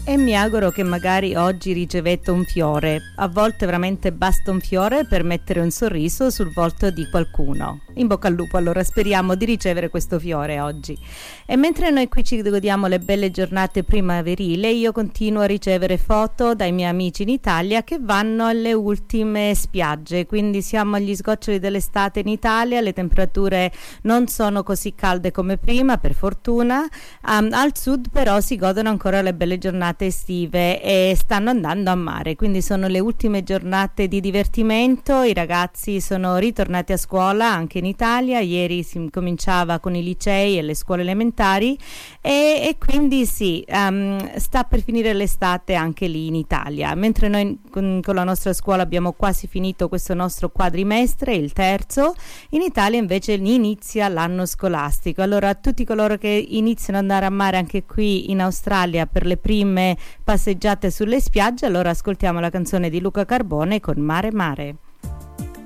E mi auguro che magari oggi ricevete un fiore. A volte veramente basta un fiore per mettere un sorriso sul volto di qualcuno. In bocca al lupo, allora speriamo di ricevere questo fiore oggi. E mentre noi qui ci godiamo le belle giornate primaverile, io continuo a ricevere foto dai miei amici in Italia che vanno alle ultime spiagge. Quindi siamo agli sgoccioli dell'estate in Italia, le temperature non sono così calde come prima, per fortuna. Al sud però si godono ancora le belle giornate estive e stanno andando a mare, quindi sono le ultime giornate di divertimento. I ragazzi sono ritornati a scuola anche in Italia, ieri si cominciava con i licei e le scuole elementari e quindi sì, sta per finire l'estate anche lì in Italia, mentre noi con la nostra scuola abbiamo quasi finito questo nostro quadrimestre, il terzo. In Italia invece inizia l'anno scolastico. Allora a tutti coloro che iniziano ad andare a mare anche qui in Australia per le prime passeggiate sulle spiagge, allora ascoltiamo la canzone di Luca Carbone con Mare Mare.